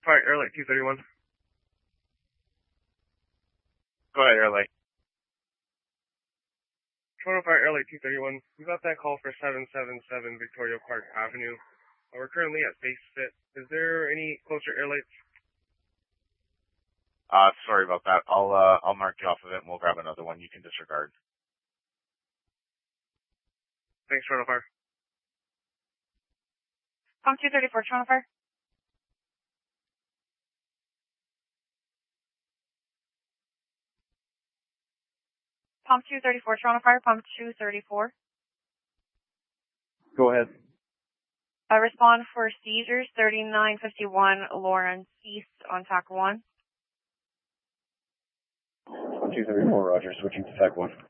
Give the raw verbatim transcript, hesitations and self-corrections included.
Fire Airlight two thirty-one. Go ahead, Airlight. Toronto Fire Airlight two thirty-one. We got that call for seven seven seven Victoria Park Avenue. Uh, we're currently at base fit. Is there any closer airlights? Uh, sorry about that. I'll, uh, I'll mark you off of it and we'll grab another one you can disregard. Thanks, Toronto Fire. Palm two thirty-four, Toronto Fire. Palm two thirty-four, Toronto Fire, Palm two thirty-four. Go ahead. Uh, respond for seizures, thirty-nine fifty-one Lawrence East on T A C one. two thirty-four, Roger, switching to T A C one.